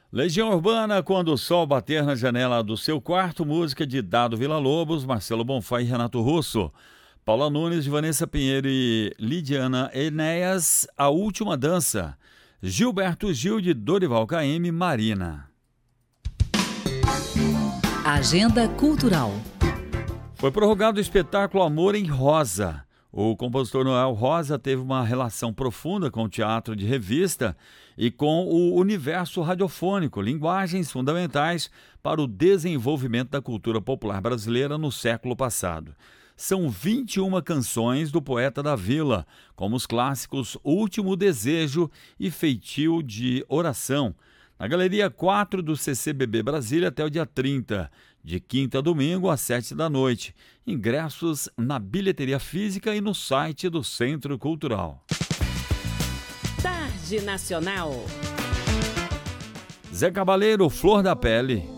Legião Urbana, Quando o Sol Bater na Janela do Seu Quarto, música de Dado Villa-Lobos, Marcelo Bonfá e Renato Russo. Paula Nunes, de Vanessa Pinheiro e Lidiana Enéas, A Última Dança. Gilberto Gil, de Dorival Caymmi, Marina. Agenda Cultural. Foi prorrogado o espetáculo Amor em Rosa. O compositor Noel Rosa teve uma relação profunda com o teatro de revista e com o universo radiofônico, linguagens fundamentais para o desenvolvimento da cultura popular brasileira no século passado. São 21 canções do poeta da Vila, como os clássicos Último Desejo e Feitio de Oração, na Galeria 4 do CCBB Brasília até o dia 30, de quinta a domingo às 7 da noite. Ingressos na bilheteria física e no site do Centro Cultural. Tarde Nacional. Zé Cabaleiro, Flor da Pele.